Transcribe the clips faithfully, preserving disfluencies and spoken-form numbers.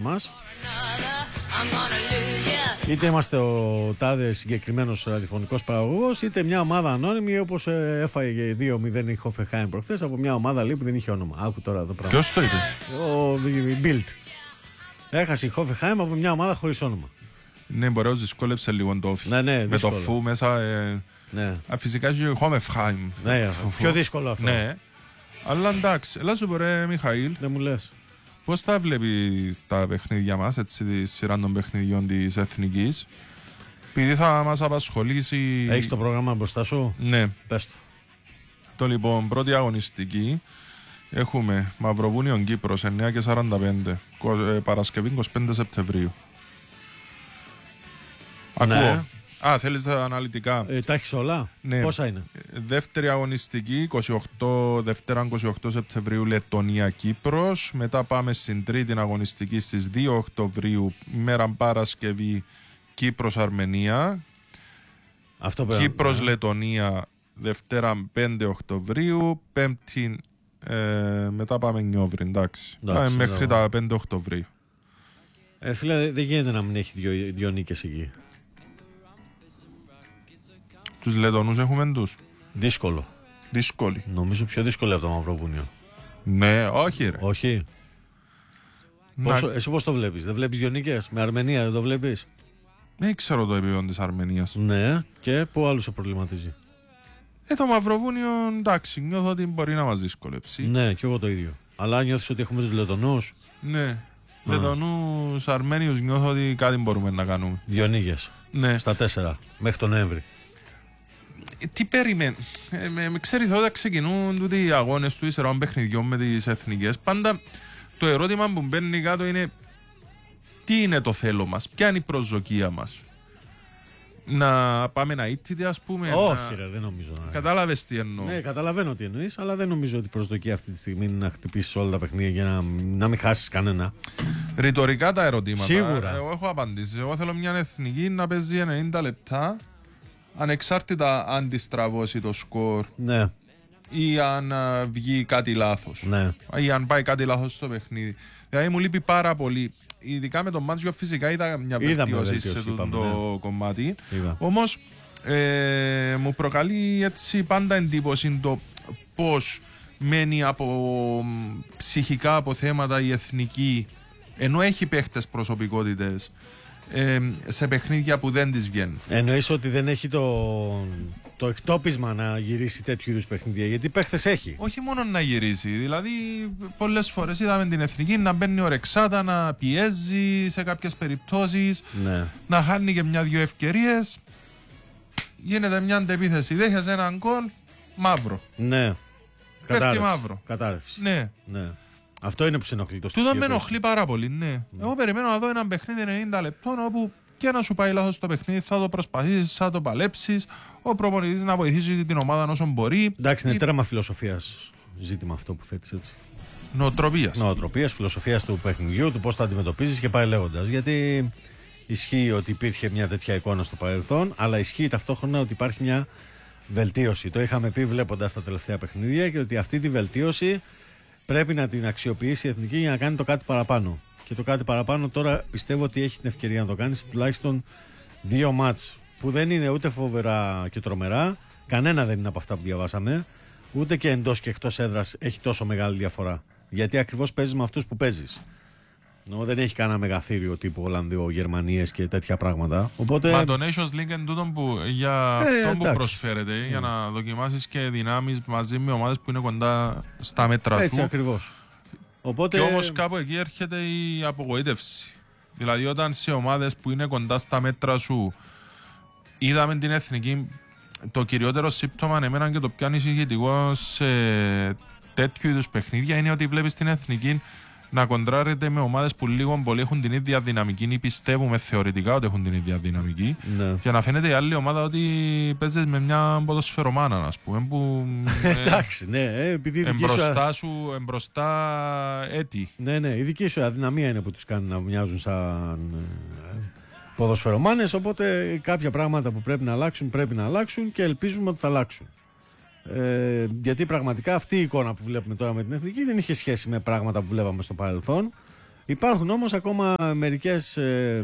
μας. Είτε είμαστε ο τάδε συγκεκριμένος ραδιοφωνικός παραγωγός, είτε μια ομάδα ανώνυμη όπως έφαγε δύο μηδέν η Hoffenheim προχθές από μια ομάδα λέει, που δεν είχε όνομα. Άκου τώρα το πράγμα. Ποιος το είπε? Ο Bild. Έχασε η Hoffenheim από μια ομάδα χωρίς όνομα. Ναι, μπορεί να δυσκόλεψε λίγο το όφι. Ναι, ναι, με το φου μέσα. Ε, ναι. Α, φυσικά και η Hoffenheim. Ναι, πιο δύσκολο αυτό. Ναι. Αλλά εντάξει, έλα σου μπορεί, Μιχαήλ. Δεν μου λες. Πώς τα βλέπεις τα παιχνίδια μας, έτσι, τη σειρά των παιχνιδιών της Εθνικής? Επειδή θα μας απασχολήσει. Έχεις το πρόγραμμα μπροστά σου? Ναι. Πες το. Το λοιπόν, πρώτη αγωνιστική. Έχουμε Μαυροβούνιον Κύπρος εννιά και σαράντα πέντε, Παρασκευή είκοσι πέντε Σεπτεμβρίου. Ναι. Ακούω. Α, θέλεις τα αναλυτικά? Ε, τα έχεις όλα? Ναι. Πόσα είναι? Δεύτερη αγωνιστική, είκοσι οκτώ, Δευτέρα είκοσι οκτώ Σεπτεμβρίου, Λετωνία Κύπρος. Μετά πάμε στην τρίτη αγωνιστική στις δύο Οκτωβρίου, ημέρα Παρασκευή, Κύπρος Αρμενία. Αυτό πέρα, Κύπρος ναι. Λετωνία, Δευτέρα πέντε Οκτωβρίου, Πέμπτη ε, μετά πάμε Νιόβρη, εντάξει. εντάξει πάμε μέχρι ναι. τα πέντε Οκτωβρίου. Ε, φίλε, δεν γίνεται να μην έχει δύο, δύο νίκες εκεί. Τους Λετωνούς έχουμε τους. Δύσκολο. Δύσκολοι. Νομίζω πιο δύσκολο από το Μαυροβούνιο. Ναι, όχι ρε. Όχι. Να... Πόσο, εσύ πώς το βλέπεις? Δεν βλέπεις δύο νίκες? Με Αρμενία δεν το βλέπεις? Δεν ξέρω το επίπεδο της Αρμενίας. Ναι, και πού άλλο σε προβληματίζει? Ε, το Μαυροβούνιο, εντάξει, νιώθω ότι μπορεί να μας δυσκολέψει. Ναι, και εγώ το ίδιο. Αλλά νιώθεις ότι έχουμε τους Λετωνούς? Ναι. Λετωνούς, Αρμένιους, νιώθω ότι κάτι μπορούμε να κάνουμε. Δύο νίκες. Ναι. Στα τέσσερα, μέχρι τον Νοέμβρη. Ε, τι περιμένει. Ε, με, με ξέρεις, όταν ξεκινούν τούτοι οι αγώνες του σειρών παιχνιδιών με τις εθνικές, πάντα το ερώτημα που μπαίνει κάτω είναι τι είναι το θέλω μας, ποια είναι η προσδοκία μας. Να πάμε να ήττητε, ας πούμε? Όχι, να... ρε, δεν νομίζω. Να... Κατάλαβες τι εννοώ? Ναι, καταλαβαίνω τι εννοείς, αλλά δεν νομίζω ότι η προσδοκία αυτή τη στιγμή είναι να χτυπήσεις όλα τα παιχνίδια για να, να μην χάσεις κανένα. Ρητορικά τα ερωτήματα. Σίγουρα. Εγώ έχω απαντήσει. Εγώ θέλω μια εθνική να παίζει ενενήντα λεπτά, ανεξάρτητα αν τη στραβώσει το σκορ, Ναι. ή αν α, βγει κάτι λάθος. Ναι. Ή αν πάει κάτι λάθος στο παιχνίδι. Δηλαδή μου λείπει πάρα πολύ. Ειδικά με τον Μάτζιο φυσικά είδα μια βελτίωση σε αυτό το ναι. κομμάτι. Όμως ε, μου προκαλεί έτσι πάντα εντύπωση το πώς μένει από ψυχικά αποθέματα η εθνική, ενώ έχει παίχτες προσωπικότητες, ε, σε παιχνίδια που δεν τις βγαίνουν. Εννοείς ότι δεν έχει το, το εκτόπισμα να γυρίσει τέτοιου είδους παιχνίδια? Γιατί παίχτες έχει. Όχι μόνο να γυρίσει. Δηλαδή, πολλές φορές είδαμε την εθνική να μπαίνει ορεξάτα, να πιέζει σε κάποιες περιπτώσεις, ναι. να χάνει και μια-δυο ευκαιρίες. Γίνεται μια αντεπίθεση. Δέχεσαι έναν γκολ, μαύρο. Ναι. Πέφτει μαύρο. Κατάρρευση. Ναι. ναι. Αυτό είναι που σε ενοχλεί το στοιχείο. Τούτο με ενοχλεί πάρα πολύ, ναι. Mm. Εγώ περιμένω να δω ένα παιχνίδι ενενήντα λεπτών όπου και να σου πάει λάθος το παιχνίδι, θα το προσπαθήσεις, θα το παλέψεις. Ο προπονητής να βοηθήσει την ομάδα όσο μπορεί. Εντάξει, είναι Η... τέρμα φιλοσοφίας ζήτημα αυτό που θέτεις έτσι. Νοοτροπίας. Νοοτροπίας, φιλοσοφίας του παιχνιδιού, του πώς το αντιμετωπίζεις και πάει λέγοντας. Γιατί ισχύει ότι υπήρχε μια τέτοια εικόνα στο παρελθόν, αλλά ισχύει ταυτόχρονα ότι υπάρχει μια βελτίωση. Το είχαμε πει βλέποντας τα τελευταία παιχνίδια και ότι αυτή τη βελτίωση πρέπει να την αξιοποιήσει η εθνική για να κάνει το κάτι παραπάνω. Και το κάτι παραπάνω τώρα πιστεύω ότι έχει την ευκαιρία να το κάνει σε τουλάχιστον δύο μάτς που δεν είναι ούτε φοβερά και τρομερά. Κανένα δεν είναι από αυτά που διαβάσαμε. Ούτε και εντός και εκτός έδρας έχει τόσο μεγάλη διαφορά. Γιατί ακριβώς παίζεις με αυτούς που παίζεις. Νο, δεν έχει κανένα μεγαθύριο τύπου Ολλανδίο, Γερμανίες και τέτοια πράγματα. Οπότε... Μα το Nations League είναι τούτο που, για ε, αυτό εντάξει. που προσφέρεται, mm. για να δοκιμάσεις και δυνάμεις μαζί με ομάδες που είναι κοντά στα μέτρα σου. Έτσι ακριβώς. Οπότε... Και όμως κάπου εκεί έρχεται η απογοήτευση. Δηλαδή όταν σε ομάδες που είναι κοντά στα μέτρα σου είδαμε την εθνική, το κυριότερο σύμπτωμα εμένα και το πιο ανησυχητικό σε τέτοιου είδους παιχνίδια είναι ότι βλέπεις την εθνική να κοντράρεται με ομάδες που λίγο πολύ έχουν την ίδια δυναμική ή πιστεύουμε θεωρητικά ότι έχουν την ίδια δυναμική, ναι. Και να φαίνεται η άλλη ομάδα ότι παίζεις με μια ποδοσφαιρομάνα, ας πούμε, που εντάξει, ναι, επειδή εμπροστά σου, εμπροστά έτη. Ναι, ναι, η δική σου αδυναμία είναι που τους κάνει να μοιάζουν σαν ποδοσφαιρομάνες, οπότε κάποια πράγματα που πρέπει να αλλάξουν πρέπει να αλλάξουν και ελπίζουμε ότι θα αλλάξουν. Ε, γιατί πραγματικά αυτή η εικόνα που βλέπουμε τώρα με την εθνική δεν είχε σχέση με πράγματα που βλέπαμε στο παρελθόν. Υπάρχουν όμως ακόμα μερικές ε,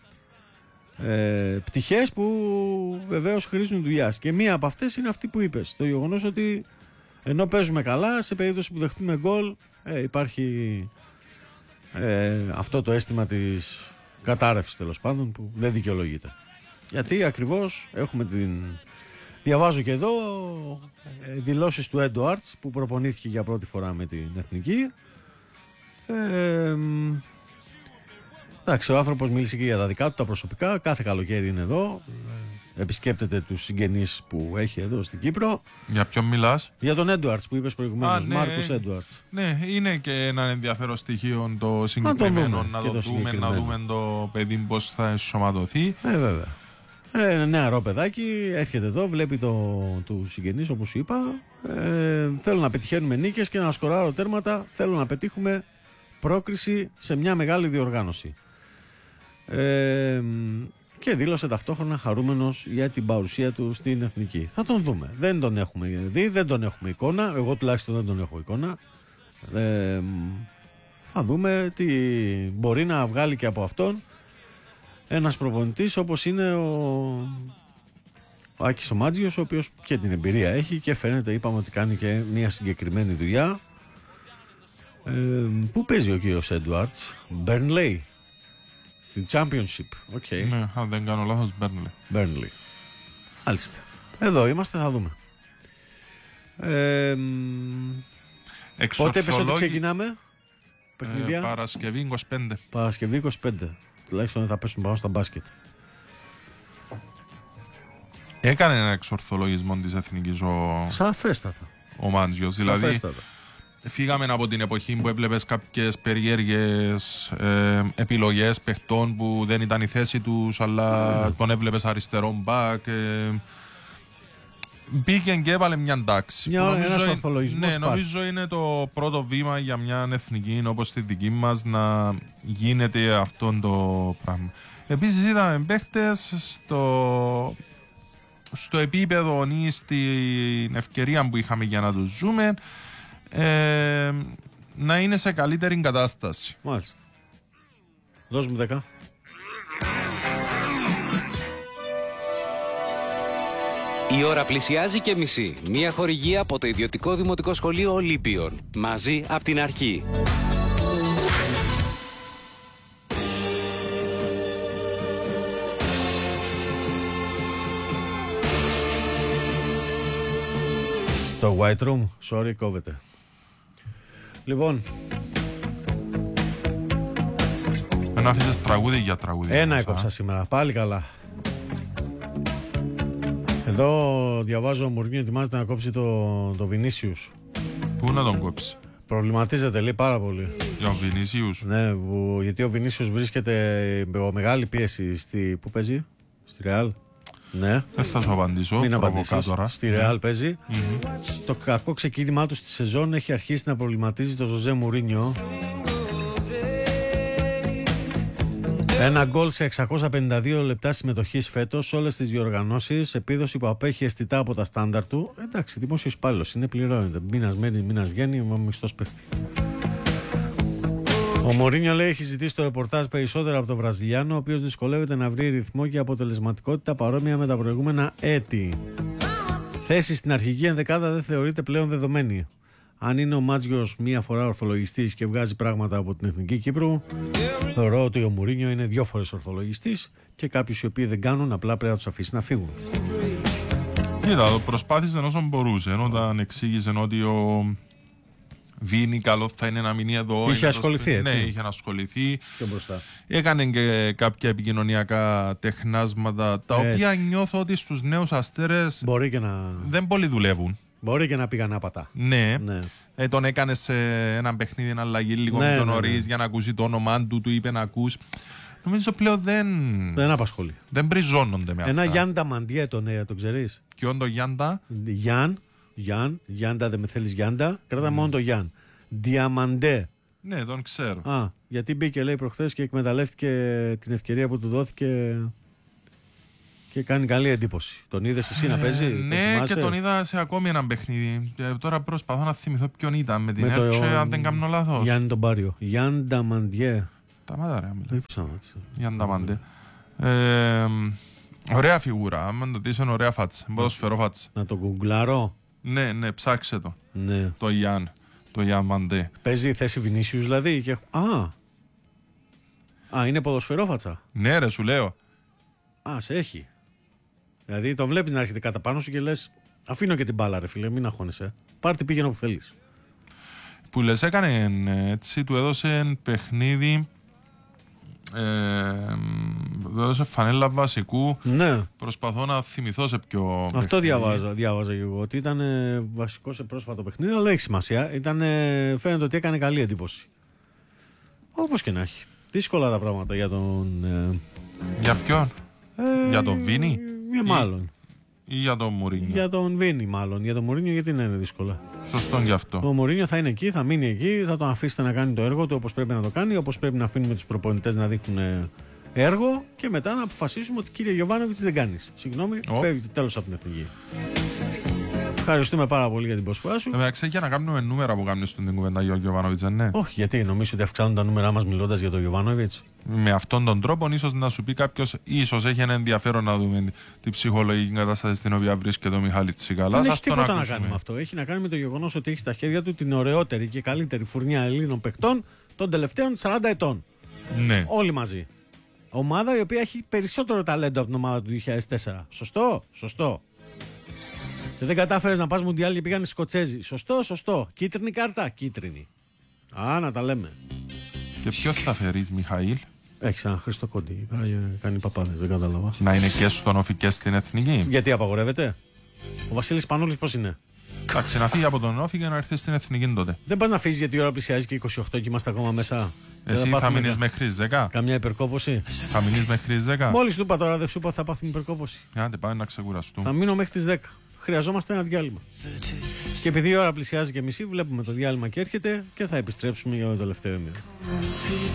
ε, πτυχές που βεβαίως χρήζουν δουλειάς. Και μία από αυτές είναι αυτή που είπες. Το γεγονός ότι ενώ παίζουμε καλά, σε περίπτωση που δεχτούμε γκολ, ε, υπάρχει ε, αυτό το αίσθημα της κατάρρευσης, τέλος πάντων, που δεν δικαιολογείται. Γιατί ακριβώς έχουμε την... Διαβάζω και εδώ ε, δηλώσεις του Έντουαρτς που προπονήθηκε για πρώτη φορά με την Εθνική. Ε, εντάξει, ο άνθρωπος μίλησε και για τα δικά του, τα προσωπικά. Κάθε καλοκαίρι είναι εδώ. Επισκέπτεται τους συγγενείς που έχει εδώ στην Κύπρο. Για ποιον μιλάς? Για τον Έντουαρτς που είπες προηγουμένως. Ναι, Μάρκους Έντουαρτς. Ναι, είναι και ένα ενδιαφέρον στοιχείο το συγκεκριμένο. Να το, να το δούμε, να δούμε το παιδί πώς θα ενσωματωθεί. Ε, βέβαια. Ε, ένα νεαρό παιδάκι, έρχεται εδώ, βλέπει το, του συγγενείς όπως σου είπα. Ε, θέλω να πετυχαίνουμε νίκες και να σκοράρω τέρματα. Θέλω να πετύχουμε πρόκριση σε μια μεγάλη διοργάνωση. Ε, και δήλωσε ταυτόχρονα χαρούμενος για την παρουσία του στην Εθνική. Θα τον δούμε. Δεν τον έχουμε δει, δεν τον έχουμε εικόνα. Εγώ τουλάχιστον δεν τον έχω εικόνα. Ε, θα δούμε τι μπορεί να βγάλει και από αυτόν ένας προπονητής όπως είναι ο, ο Άκης ο Μάτζιος, ο οποίος και την εμπειρία έχει και φαίνεται, είπαμε, ότι κάνει και μια συγκεκριμένη δουλειά. Ε, πού παίζει ο κύριος Έντουαρτς? Burnley στην Championship. Okay. Ναι, αν δεν κάνω λάθος, Burnley. Burnley. Μάλιστα. Εδώ είμαστε, θα δούμε. Ε, πότε έπεσε ότι ξεκινάμε παιχνίδια? Ε, Παρασκευή είκοσι πέντε. Παρασκευή είκοσι πέντε. Τουλάχιστον δεν θα πέσουν πάνω στα μπάσκετ. Έκανε ένα εξορθολογισμό της Εθνικής ο, Σαφέστατα. ο Μάντζιος. Δηλαδή, Σαφέστατα. φύγαμε από την εποχή που έβλεπες κάποιες περίεργες ε, επιλογές παιχτών που δεν ήταν η θέση τους, αλλά mm. τον έβλεπες αριστερό μπακ. Ε, μπήκε και έβαλε μια τάξη. Μια, ένας ορθολογισμός. Ναι, νομίζω είναι το πρώτο βήμα για μια εθνική όπως τη δική μας να γίνεται αυτό το πράγμα. Επίσης είδαμε παίχτες στο, στο επίπεδο ή στην ευκαιρία που είχαμε για να τους ζούμε, ε, να είναι σε καλύτερη κατάσταση. Μάλιστα. Δώσ' μου δέκα. Η ώρα πλησιάζει και μισή. Μία χορηγία από το Ιδιωτικό Δημοτικό Σχολείο Ολύμπιων. Μαζί από την αρχή. Το White Room, sorry, κόβεται. Λοιπόν, να αφήσεις τραγούδι για τραγούδι. ένα έκοψα σήμερα, πάλι καλά. Εδώ διαβάζω ο Μουρίνιο ετοιμάζεται να κόψει το, το Βινίσιους. Πού να τον κόψει? Προβληματίζεται, λέει, πάρα πολύ. Για τον Βινίσιους? Ναι, βου, γιατί ο Βινίσιους βρίσκεται με μεγάλη πίεση στη... Πού παίζει? Στη Ρεάλ. Ναι. Δεν θα σου απαντήσω. Μην απαντήσεις. Στη Ρεάλ yeah. παίζει. Mm-hmm. Το κακό ξεκίνημά του στη σεζόν έχει αρχίσει να προβληματίζει τον Ζωζέ Μουρίνιο. Ένα γκολ σε εξακόσια πενήντα δύο λεπτά συμμετοχής φέτος σε όλες τις διοργανώσεις. Επίδοση που απέχει αισθητά από τα στάνταρ του. Εντάξει, δημόσιος υπάλληλος είναι, πληρώνεται. Μήνας μένει, μήνας βγαίνει, ο μισθός πέφτει. Ο Μουρίνιο, λέει, έχει ζητήσει το ρεπορτάζ περισσότερα από τον Βραζιλιάνο, ο οποίος δυσκολεύεται να βρει ρυθμό και αποτελεσματικότητα παρόμοια με τα προηγούμενα έτη. Θέση στην αρχική ενδεκάδα δεν θεωρείται πλέον δεδομένη. Αν είναι ο Μάτζιος μία φορά ορθολογιστής και βγάζει πράγματα από την Εθνική Κύπρου, θεωρώ ότι ο Μουρίνιο είναι δύο φορές ορθολογιστής και κάποιους οι οποίοι δεν κάνουν απλά πρέπει να τους αφήσει να φύγουν. Κοίτα, προσπάθησε όσο μπορούσε, ενώ όταν εξήγησε ότι ο Βίνι καλό θα είναι να μείνει εδώ. Είχε ασχοληθεί, έτσι. Ναι, είχε ασχοληθεί. Και μπροστά. Έκανε και κάποια επικοινωνιακά τεχνάσματα, τα έτσι. οποία νιώθω ότι στους νέους αστέρες μπορεί και να... δεν πολύ δουλεύουν. Μπορεί και να πήγαν άπατα. Ναι. ναι. Ε, τον έκανε σε ένα παιχνίδι να αλλαγή λίγο ναι, με τον ναι, νωρίς ναι. για να ακούσει το όνομά του, του είπε να ακούς. Νομίζω πλέον δεν. Δεν απασχολεί. Δεν πριζώνονται με αυτά. Ένα Γιάντα Μαντιέ τον, ε, τον ξέρεις. Ποιον το Γιάντα? Γιάν, Γιάν, Γιάντα δεν με θέλεις Γιάντα. Κράτα mm. μόνο το Γιάν. Διαμαντέ. Ναι, τον ξέρω. Α, γιατί μπήκε, λέει, προχθές και εκμεταλλεύτηκε την ευκαιρία που του δόθηκε Και κάνει καλή εντύπωση. Τον είδες εσύ να παίζει? Ε, ναι, και τον είδα σε ακόμη ένα παιχνίδι. Και τώρα προσπαθώ να θυμηθώ ποιον ήταν με την με Έρτσε, το... αν δεν κάνω λάθος. Γιάννη τον Πάριο. Γιάννη Νταμαντιέ. Τα μάτα ρε. Δεν σταμάτησε. Γιάννη Νταμαντιέ. Ε, ωραία φιγούρα. Αν το δεις είναι ωραία φάτσα. Ποδοσφαιρό φάτσα. Να το γκουγκλάρω. Ναι, ναι, ψάξε το. Ναι. Το Γιάννη. Το Γιάννη Μαντέ. Παίζει θέση Βινίσιους δηλαδή. Και... Α. Α, είναι ποδοσφαιρόφατσα. Ναι, ρε, σου λέω. Α, σε έχει. Δηλαδή το βλέπεις να έρχεται κατά πάνω σου και λες, αφήνω και την μπάλα, ρε φίλε, μην αγχώνεσαι. Πάρ' τι πήγαινε όπου θέλεις. Που λες έκανε έτσι, του έδωσε παιχνίδι. Ε, του έδωσε φανέλα βασικού. Ναι. Προσπαθώ να θυμηθώ σε ποιο. Αυτό παιχνίδι. διαβάζα, διάβαζα και εγώ. Ότι ήταν ε, βασικό σε πρόσφατο παιχνίδι, αλλά έχει σημασία. Ήταν, ε, φαίνεται ότι έκανε καλή εντύπωση. Όπως και να έχει. Δύσκολα τα πράγματα για τον. Ε, για ποιον? Ε, για τον Βίνι? Για μάλλον. Ή για τον Μουρίνιο? Για τον Βίνι, μάλλον. Για τον Μουρίνιο, γιατί να είναι δύσκολα. Σωστόν γι' αυτό. Ο Μουρίνιο θα είναι εκεί, θα μείνει εκεί, θα τον αφήσετε να κάνει το έργο του όπως πρέπει να το κάνει, όπως πρέπει να αφήνουμε τους προπονητές να δείχνουν έργο και μετά να αποφασίσουμε ότι κύριε Γιοβάνοβιτς δεν κάνεις. Συγγνώμη, oh. φεύγει τέλος από την εθνική. Ευχαριστούμε πάρα πολύ για την προσφορά σου. Εντάξει, για να κάνουμε νούμερα που κάνουμε στην κουβέντα για τον Γιοβάνοβιτς, ναι. Όχι, γιατί νομίζω ότι αυξάνουν τα νούμερα μας μιλώντας για τον Γιοβάνοβιτς. Με αυτόν τον τρόπο, ίσως να σου πει κάποιος, ίσως έχει ένα ενδιαφέρον να δούμε την ψυχολογική κατάσταση στην οποία βρίσκεται ο Μιχάλης Τσικαλάς. Δεν έχει τίποτα να κάνει με αυτό. Έχει να κάνει με το γεγονός ότι έχει στα χέρια του την ωραιότερη και καλύτερη φουρνιά Ελλήνων παιχτών των τελευταίων σαράντα ετών. Ναι. Όλοι μαζί. Ομάδα η οποία έχει περισσότερο ταλέντο από την ομάδα του δύο χιλιάδες τέσσερα. Σωστό, σωστό. Και δεν κατάφερες να πας Μουντιάλ και πήγαν οι Σκοτσέζοι. Σωστό, σωστό. Κίτρινη κάρτα, κίτρινη. Α, να τα λέμε. Και ποιο θα φέρεις, Μιχαήλ? Έχεις έναν Χρήστο Κόντι. Κάνει παπάδες, δεν κατάλαβα. Να είναι και στον Όφη και στην εθνική. Γιατί απαγορεύεται? Ο Βασίλης Πανόλης πώς είναι? Εντάξει, να φύγει από τον Όφη και να έρθει στην εθνική τότε. Δεν πας να φύγεις γιατί η ώρα πλησιάζει και είκοσι οκτώ και είμαστε ακόμα μέσα. Εσύ θα, θα μείνει μέχρι δέκα. Καμιά υπερκόπωση. Θα μείνει μέχρι δέκα. Μόλις του είπα τώρα, δεν σου είπα θα πάθουμε υπερκόπωση. Άντε, πάμε να ξεκουραστούμε. Θα μείνω μέχρι τις δέκα. Χρειαζόμαστε ένα διάλειμμα. Και επειδή η ώρα πλησιάζει και μισή, βλέπουμε το διάλειμμα και έρχεται και θα επιστρέψουμε για το τελευταίο ημίρο.